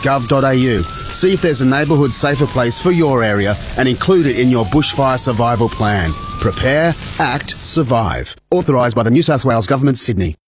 bushfire.gov.au. See if there's a neighbourhood safer place for your area and include it in your bushfire survival plan. Prepare, act, survive. Authorised by the New South Wales Government, Sydney.